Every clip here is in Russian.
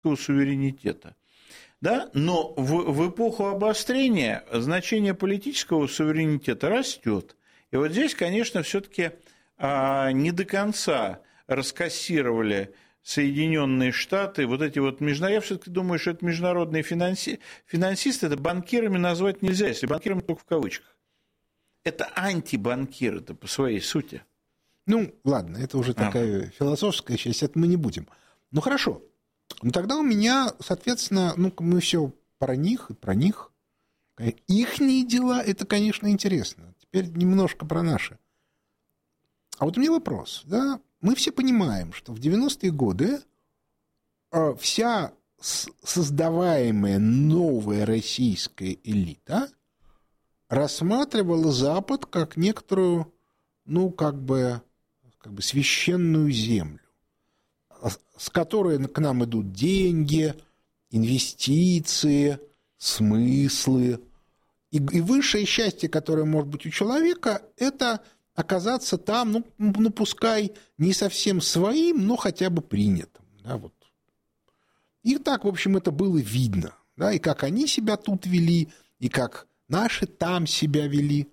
суверенитета. Да? Но в эпоху обострения значение политического суверенитета растет. И вот здесь, конечно, все-таки не до конца раскассировали Соединенные Штаты, вот эти вот международные, я все-таки думаю, что это международные финансисты, это банкирами назвать нельзя, если банкирами только в кавычках. Это антибанкиры, это по своей сути. Ну, ладно, это уже такая философская часть, это мы не будем. Ну, хорошо. Ну, тогда у меня, соответственно, мы все про них и про них. Ихние дела, это, конечно, интересно. Теперь немножко про наши. А вот у меня вопрос, да, мы все понимаем, что в 90-е годы вся создаваемая новая российская элита рассматривала Запад как некоторую, как бы священную землю, с которой к нам идут деньги, инвестиции, смыслы. И высшее счастье, которое может быть у человека, это оказаться там, пускай не совсем своим, но хотя бы принятым. Да, вот. И так, в общем, это было видно. Да, и как они себя тут вели, и как наши там себя вели.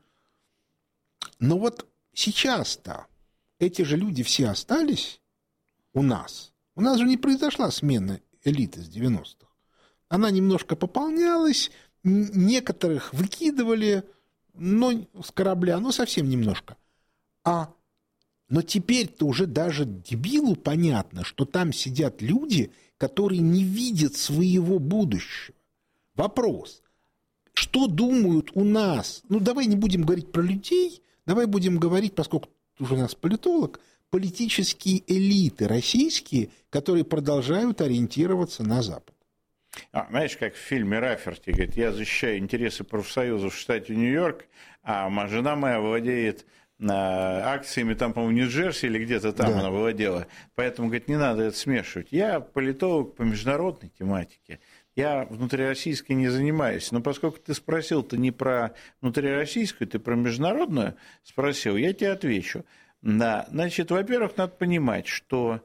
Но вот сейчас-то эти же люди все остались у нас. У нас же не произошла смена элиты с 90-х. Она немножко пополнялась, некоторых выкидывали, но с корабля, совсем немножко. Но теперь-то уже даже дебилу понятно, что там сидят люди, которые не видят своего будущего. Вопрос, что думают у нас? Давай не будем говорить про людей, давай будем говорить, поскольку уже у нас политолог, политические элиты российские, которые продолжают ориентироваться на Запад. Знаешь, как в фильме Рафферти, говорит, я защищаю интересы профсоюзов в штате Нью-Йорк, а жена моя владеет акциями там, по-моему, в Нью-Джерси или где-то там она владела. Поэтому, говорит, не надо это смешивать. Я политолог по международной тематике. Я внутрироссийской не занимаюсь. Но поскольку ты спросил-то не про внутрироссийскую, ты про международную спросил, я тебе отвечу. Да, значит, во-первых, надо понимать, что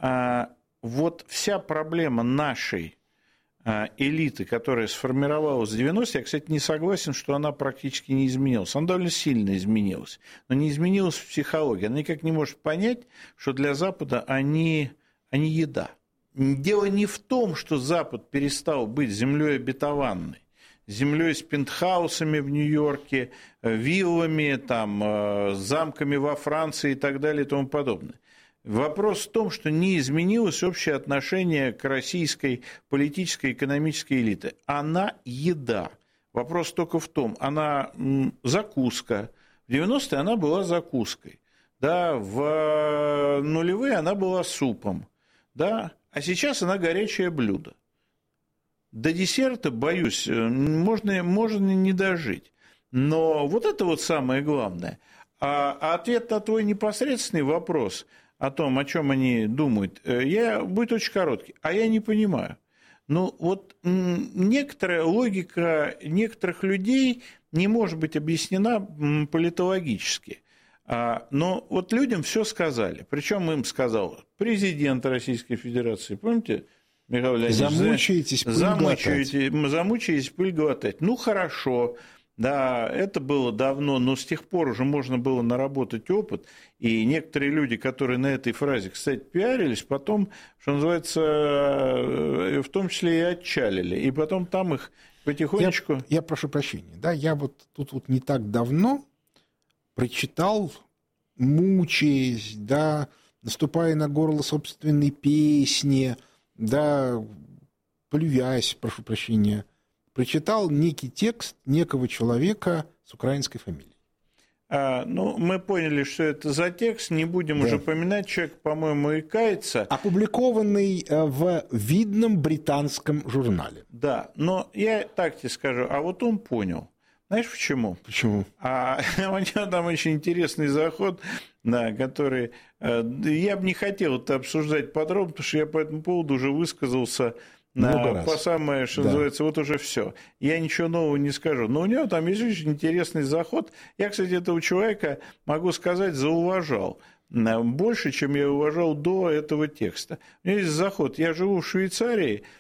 вот вся проблема нашей элиты, которая сформировалась в 90-е, я, кстати, не согласен, что она практически не изменилась. Она довольно сильно изменилась, но не изменилась в психологии. Она никак не может понять, что для Запада они еда. Дело не в том, что Запад перестал быть землей обетованной, землей с пентхаусами в Нью-Йорке, виллами, там, замками во Франции и так далее и тому подобное. Вопрос в том, что не изменилось общее отношение к российской политической и экономической элите. Она еда. Вопрос только в том, она закуска. В 90-е она была закуской. Да, в нулевые она была супом. Да, а сейчас она горячее блюдо. До десерта, боюсь, можно не дожить. Но вот это вот самое главное. А ответ на твой непосредственный вопрос о том, о чем они думают, будет очень короткий. А я не понимаю. Вот некоторая логика некоторых людей не может быть объяснена политологически. Но вот людям все сказали. Причем им сказал президент Российской Федерации. Помните, Михаил Леонидович? Замучаетесь пыль глотать. Хорошо. Да, это было давно, но с тех пор уже можно было наработать опыт, и некоторые люди, которые на этой фразе, кстати, пиарились, потом, что называется, в том числе и отчалили, и потом там их потихонечку... Я прошу прощения, да, я вот тут вот не так давно прочитал, мучаясь, да, наступая на горло собственной песни, да, плюясь, прошу прощения, прочитал некий текст некого человека с украинской фамилией. Мы поняли, что это за текст, не будем уже поминать, человек, по-моему, и кается. Опубликованный в видном британском журнале. Да, но я так тебе скажу, а вот он понял. Знаешь, почему? Почему? У него там очень интересный заход, да, который... Я бы не хотел это обсуждать подробно, потому что я по этому поводу уже высказался... по самое, что называется, вот уже все. Я ничего нового не скажу. Но у него там есть очень интересный заход. Я, кстати, этого человека, могу сказать, зауважал. больше, чем я уважал до этого текста. У меня есть заход. Я живу в Швейцарии,